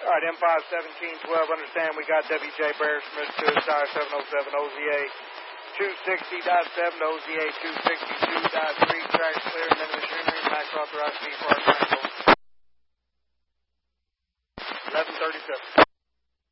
All right, M51712, understand we got WJ Bear Smith to Star 707 OZA 260.7 to OZA 262.3, track clear, and then machinery, max authorized speed for our 1137.